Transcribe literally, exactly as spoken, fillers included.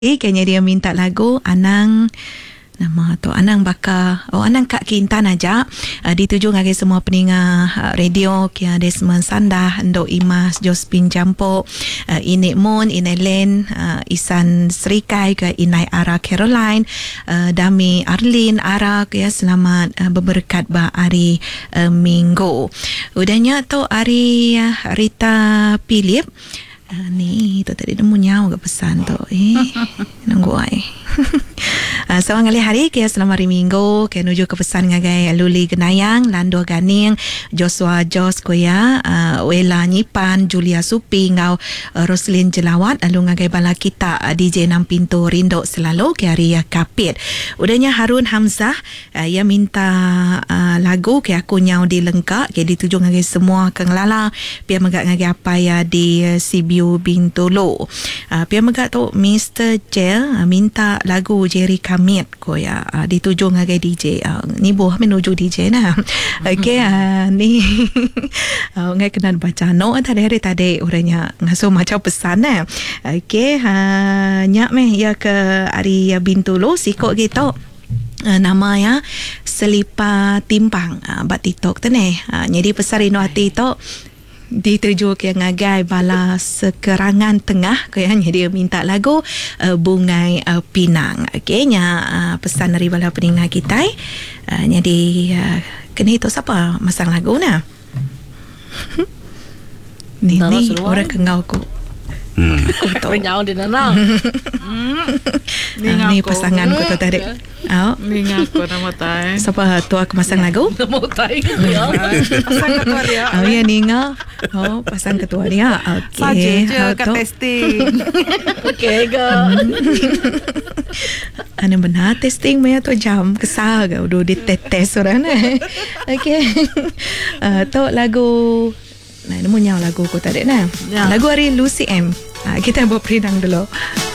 Eh, kayaknya dia minta lagu Anang nama tu Anang Bakar. Oh, Anang Kak Kintan aja. Uh, dituju ngagi semua peninga uh, radio kia Desmond Sandah, Ndok Imas, Jospin Jampo, uh, Inek Moon, Inek Len, uh, Isan Serikai ke Inai Ara Caroline, uh, Dami Arlin Ara ya, selamat uh, berberkat ba hari uh, Minggu. Udahnya tu hari uh, Rita Philip. Uh, ni tu tadi nemu nyawa ke pesan tu eh nunggu ai uh, seorang kali hari kaya selama hari Minggu kaya nuju ke pesan ngagai Luli Genayang, Lando Ganing, Joshua Jos Koya, uh, Wela Nyipan, Julia Supi ngau, uh, Roslyn Jelawat lalu ngagai bala kita uh, D J Enam Pintu Rindo selalu kaya hari uh, Kapit. Udahnya Harun Hamzah uh, ia minta uh, lagu kaya aku nyau di lengkap kaya dituju ngagai semua kengelala biar megak ngagai apa ya di uh, Sibiu Bintolo. Uh, biar megak tu Mister Jel uh, minta lagu Jerry Kamit ko ya uh, dituju ngagai D J uh, ni buah menuju D J nah. Okey uh, ni uh, ngai kena baca no tadi hari tadi orangnya ngaso macam pesan eh. Okey uh, nyak meh ya ke hari ya Bintolo sikok gitu. Uh, nama ya Selipa Timpang uh, bat TikTok tu ni. Uh, jadi pesan rindu hati tu dituju ke ngagai bala sekerangan tengah kaya dia minta lagu uh, Bungai uh, Pinang. Okey nya uh, pesan dari bala peningat kita uh, jadi uh, kena itu siapa masang lagu nah. Ni ni orang kengau ku. Hmm. Aku Penyau di nana. Ni pasangan ku tu tadi. Oh, ni ngaku nama tai. Siapa tu aku masang lagu? Nama tai. Pasang ketua dia. Oh ya ni ngau. Oh, pasang ketua dia. Okey. Saja je kat testing. Okey ke. Ana benar testing maya tu jam kesal ke udah ditetes orang eh. Okey. Uh, tu lagu nah, nemu nyau lagu ku tadi nah. Ya. Lagu hari Lucy M. Uh, kita buat perinang dulu.